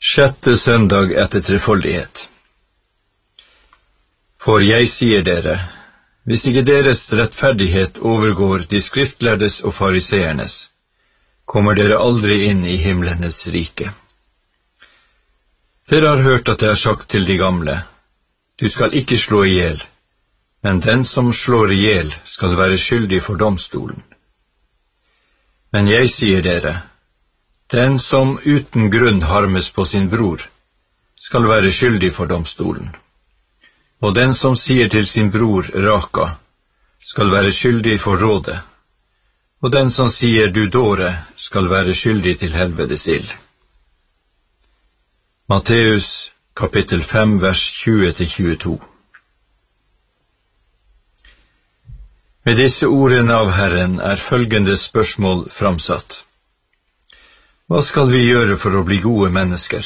Sjette søndag etter trefoldighet. For jeg sier dere, hvis ikke deres rettferdighet overgår de skriftlærdes og fariseernes, kommer dere aldri inn i himlenes rike. Dere har hørt at det er sagt til de gamle, du skal ikke slå ihjel, men den som slår ihjel skal være skyldig for domstolen. Men jeg sier dere, den som uten grunn harmes på sin bror, skal være skyldig for domstolen. Og den som sier til sin bror Raka, skal være skyldig for rådet. Og den som sier du dåre, skal være skyldig til helvetes ild. Matteus kapittel 5 vers 20-22. Med disse ordene av Herren er følgende spørsmål framsatt. Hva skal vi gjøre for å bli gode mennesker?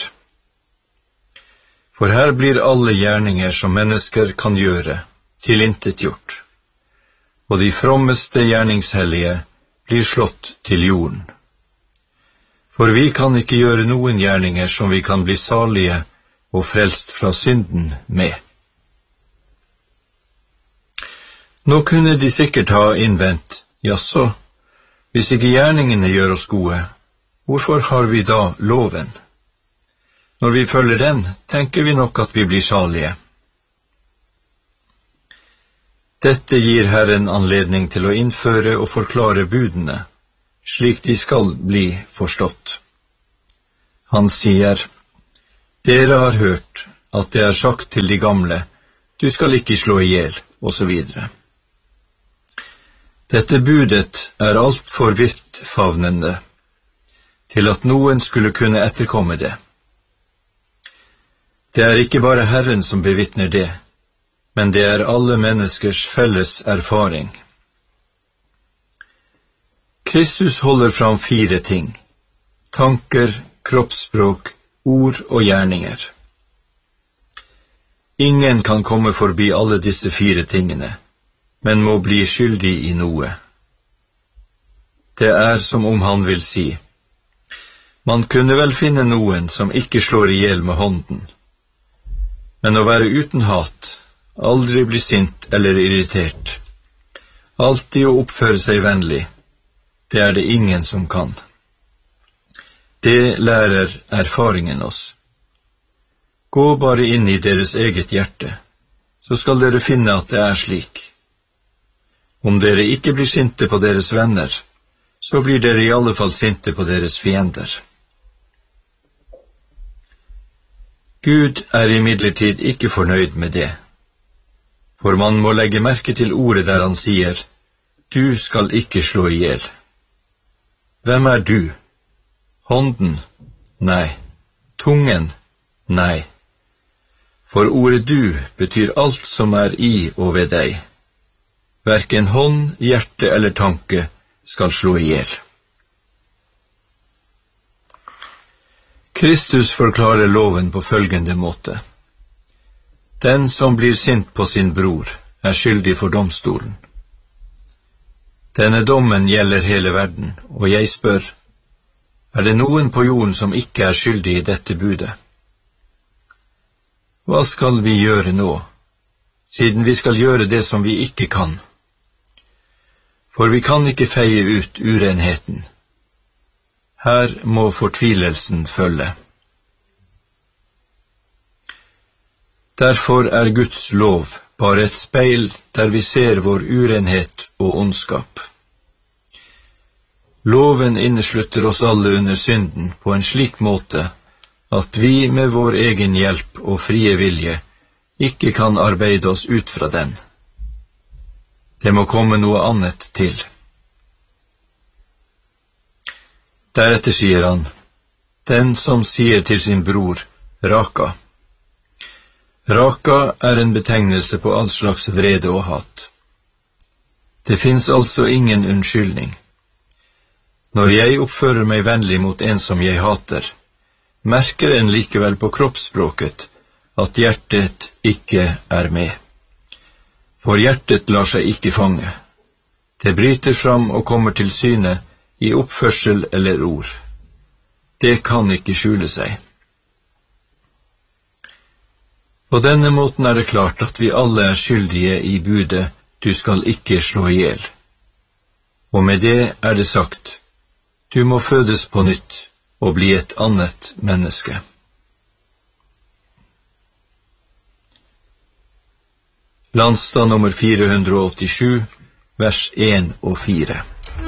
For her blir alle gjerninger som mennesker kan gjøre, tilintetgjort, og de frommeste gjerningshellige blir slått til jorden. For vi kan ikke gjøre noen gjerninger som vi kan bli salige og frelst fra synden med. Nå kunne de sikkert ha innvendt, jaså, hvis ikke gjerningene gjør oss gode, hvorfor har vi da loven? Når vi følger den, tenker vi nok at vi blir salige. Dette gir Herren anledning til å innføre og forklare budene, slik de skal bli forstått. Han sier, dere har hørt at det er sagt til de gamle, du skal ikke slå ihjel, og så videre. Dette budet er alt for vidtfavnende, til at noen skulle kunne etterkomme det. Det er ikke bare Herren som bevitner det, men det er alle menneskers felles erfaring. Kristus holder fram 4 ting, tanker, kroppsspråk, ord og gjerninger. Ingen kan komme forbi alle disse 4 tingene, men må bli skyldig i noe. Det er som om han vil si, man kunne vel finne noen som ikke slår ihjel med hånden, men å være uten hat, aldri bli sint eller irritert, alltid å oppføre seg vennlig, det er det ingen som kan. Det lærer erfaringen oss. Gå bare inn i deres eget hjerte, så skal dere finne at det er slik. Om dere ikke blir sinte på deres venner, så blir dere i alle fall sinte på deres fiender. Gud er imidlertid ikke fornøyd med det, for man må legge merke til ordet der han sier, du skal ikke slå ihjel. Hvem er du? Hånden? Nei. Tungen? Nei. For ordet du betyr alt som er i og ved deg. Hverken hånd, hjerte eller tanke skal slå ihjel. Kristus forklarer loven på følgende måte. Den som blir sint på sin bror, er skyldig for domstolen. Denne dommen gjelder hele verden, og jeg spør, er det noen på jorden som ikke er skyldig i dette budet? Hva skal vi gjøre nå, siden vi skal gjøre det som vi ikke kan? For vi kan ikke feie ut urenheten. Her må fortvilelsen følge. Derfor er Guds lov bare et speil der vi ser vår urenhet og ondskap. Loven inneslutter oss alle under synden på en slik måte at vi med vår egen hjelp og frie vilje ikke kan arbeide oss ut fra den. Det må komme noe annet til. Deretter sier han, den som sier til sin bror, Raka. Raka er en betegnelse på all slags vrede og hat. Det finnes altså ingen unnskyldning. Når jeg oppfører meg vennlig mot en som jeg hater, merker en likevel på kroppsspråket at hjertet ikke er med. For hjertet lar seg ikke fange. Det bryter fram og kommer til syne i oppførsel eller ord. Det kan ikke skjule seg. På denne måten det klart at vi alle skyldige i budet, du skal ikke slå ihjel. Og med det det sagt, du må fødes på nytt og bli et annet menneske. Landstad nummer 487, vers 1 og 4.